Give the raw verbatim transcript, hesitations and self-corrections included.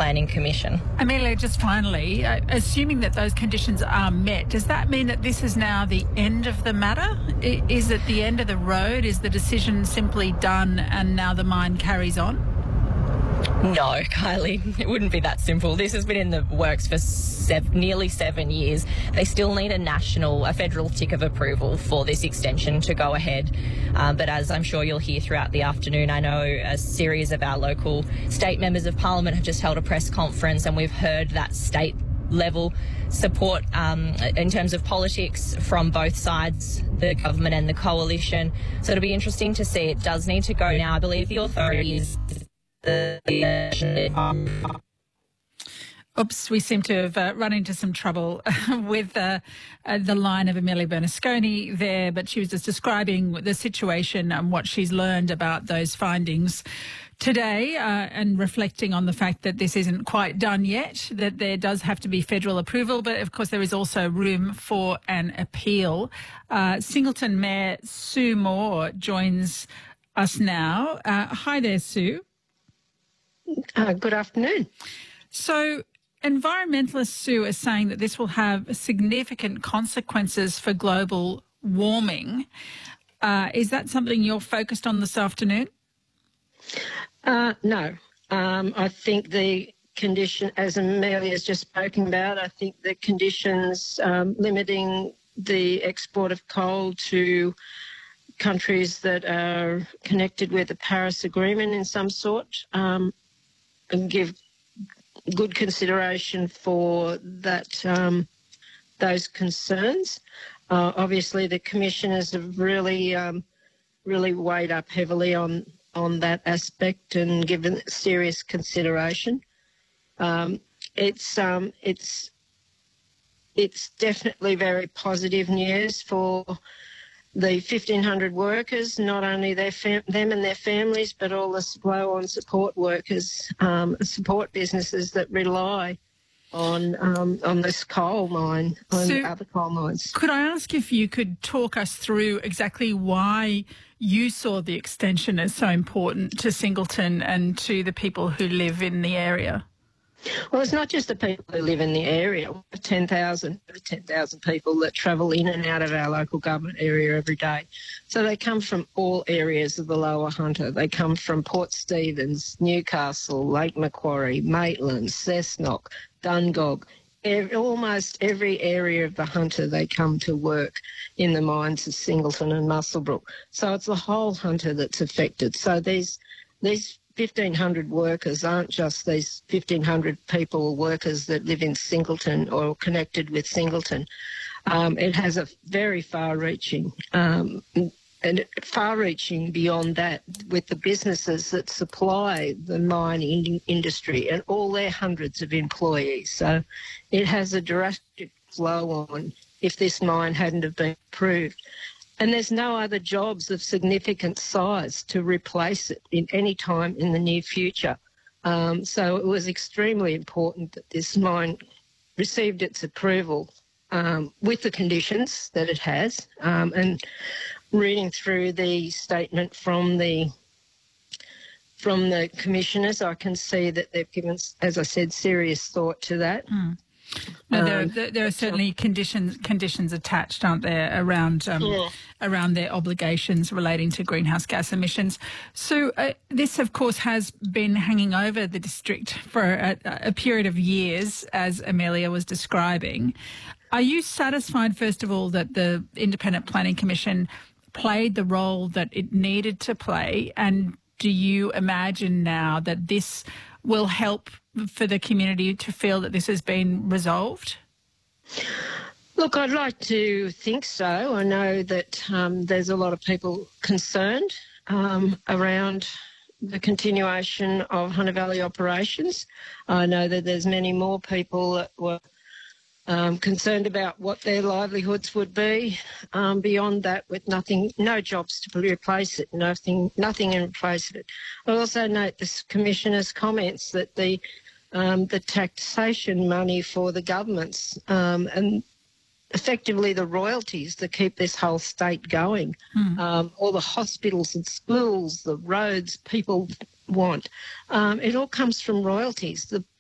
Planning Commission. Amelia, just finally, uh, assuming that those conditions are met, does that mean that this is now the end of the matter? I- is it the end of the road? Is the decision simply done and now the mine carries on? No, Kylie, it wouldn't be that simple. This has been in the works for sev- nearly seven years. They still need a national, a federal tick of approval for this extension to go ahead. Um, but as I'm sure you'll hear throughout the afternoon, I know a series of our local state members of parliament have just held a press conference, and we've heard that state level support um, in terms of politics from both sides, the government and the coalition. So it'll be interesting to see. It does need to go now. I believe the authorities... Oops, we seem to have uh, run into some trouble with uh, uh, the line of Amelia Bernasconi there, but she was just describing the situation and what she's learned about those findings today, uh, and reflecting on the fact that this isn't quite done yet, that there does have to be federal approval, but of course there is also room for an appeal. Uh, Singleton Mayor Sue Moore joins us now. Uh, hi there, Sue. Uh, good afternoon. So environmentalists, Sue, are saying that this will have significant consequences for global warming. Uh, is that something you're focused on this afternoon? Uh, no. Um, I think the condition, as Amelia has just spoken about, I think the conditions um, limiting the export of coal to countries that are connected with the Paris Agreement in some sort um, and give good consideration for that um, those concerns. Uh, obviously, the commissioners have really, um, really weighed up heavily on on that aspect and given serious consideration. Um, it's um, it's it's definitely very positive news for the fifteen hundred workers, not only their fam- them and their families, but all the flow-on support workers, um, support businesses that rely on um, on this coal mine, on So, other coal mines. Could I ask if you could talk us through exactly why you saw the extension as so important to Singleton and to the people who live in the area? Well, it's not just the people who live in the area. We have ten thousand, ten thousand people that travel in and out of our local government area every day. So they come from all areas of the Lower Hunter. They come from Port Stephens, Newcastle, Lake Macquarie, Maitland, Cessnock, Dungog. Every, almost every area of the Hunter they come to work in the mines of Singleton and Muswellbrook. So it's the whole Hunter that's affected. So these these fifteen hundred workers aren't just these fifteen hundred people or workers that live in Singleton or connected with Singleton. Um, it has a very far-reaching um, and far-reaching beyond that with the businesses that supply the mine in- industry and all their hundreds of employees. So it has a drastic flow on if this mine hadn't have been approved. And there's no other jobs of significant size to replace it in any time in the near future. Um, so it was extremely important that this mine received its approval um, with the conditions that it has. Um, and reading through the statement from the from the commissioners, I can see that they've given, as I said, serious thought to that. Mm. No, there, Um, there, there are certainly conditions conditions attached, aren't there, around um, Yeah. around their obligations relating to greenhouse gas emissions. So uh, this, of course, has been hanging over the district for a, a period of years, as Amelia was describing. Are you satisfied, first of all, that the Independent Planning Commission played the role that it needed to play, and do you imagine now that this will help for the community to feel that this has been resolved? Look, I'd like to think so. I know that um, there's a lot of people concerned um, around the continuation of Hunter Valley operations. I know that there's many more people that were um, concerned about what their livelihoods would be um, beyond that, with nothing, no jobs to replace it, nothing, nothing in place of it. I also note the Commissioner's comments that the um, the taxation money for the governments um, and effectively the royalties that keep this whole state going, mm. um, all the hospitals and schools, the roads people want, um, it all comes from royalties. The